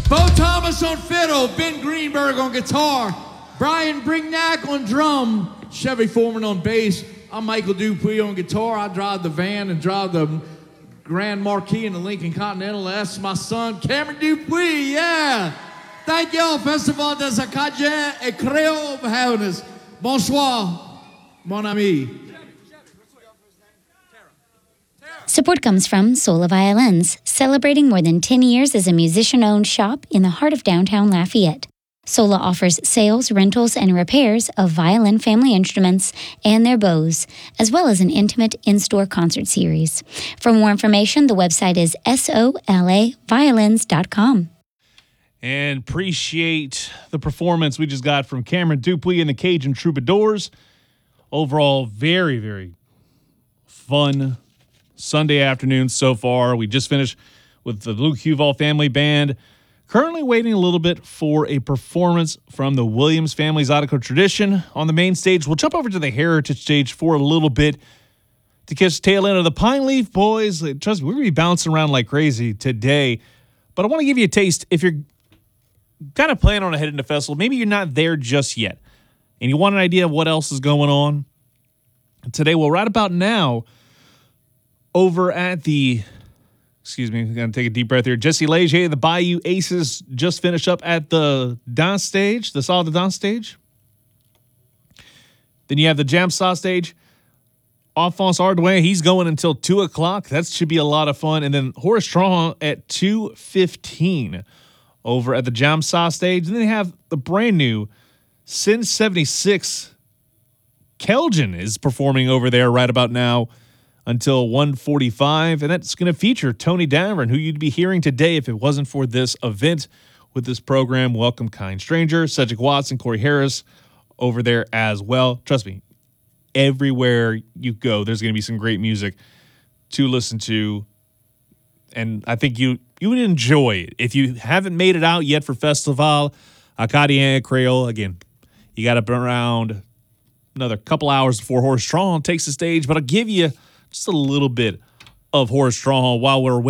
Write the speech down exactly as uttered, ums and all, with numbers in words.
Bo Thomas on fiddle, Ben Greenberg on guitar, Brian Brignac on drum, Chevy Foreman on bass. I'm Michael Dupuis on guitar. I drive the van and drive the Grand Marquis and the Lincoln Continental. That's my son, Cameron Dupuis, yeah. Thank y'all, Festival des Acadiens et Creoles, for having us. Bonsoir, mon ami. Support comes from Sola Violins, celebrating more than ten years as a musician-owned shop in the heart of downtown Lafayette. Sola offers sales, rentals, and repairs of violin family instruments and their bows, as well as an intimate in-store concert series. For more information, the website is sola violins dot com. And appreciate the performance we just got from Cameron Dupuis and the Cajun Troubadours. Overall, very, very fun Sunday afternoon so far. We just finished with the Luke Huval Family Band. Currently waiting a little bit for a performance from the Williams Family Zydeco Tradition on the main stage. We'll jump over to the Heritage stage for a little bit to catch the tail end of the Pine Leaf Boys. Trust me, we're going to be bouncing around like crazy today. But I want to give you a taste. If you're kind of planning on heading to festival, maybe you're not there just yet, and you want an idea of what else is going on today, well, right about now, over at the, excuse me, I'm going to take a deep breath here. Jesse Leger, the Bayou Aces, just finished up at the dance stage, the Salle de Dance stage. Then you have the Jam Saw stage. Alphonse Ardouin, he's going until two o'clock. That should be a lot of fun. And then Horace Strong at two fifteen over at the Jam Saw stage. And then they have the brand new Sin seventy-six. Kelgen is performing over there right about now until one forty-five, and that's going to feature Tony Davern, who you'd be hearing today if it wasn't for this event with this program. Welcome, Kind Stranger, Cedric Watson, Corey Harris over there as well. Trust me, everywhere you go, there's going to be some great music to listen to, and I think you you would enjoy it. If you haven't made it out yet for Festival Acadien Creole, again, you got up around another couple hours before Horace Strong takes the stage, but I'll give you just a little bit of Horace Strong while we're waiting.